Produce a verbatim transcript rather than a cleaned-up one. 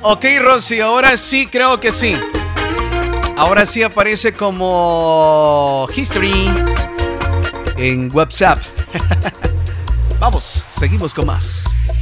Ok, Rosy, ahora sí, creo que sí. Ahora sí aparece como History en WhatsApp. Vamos, seguimos con más.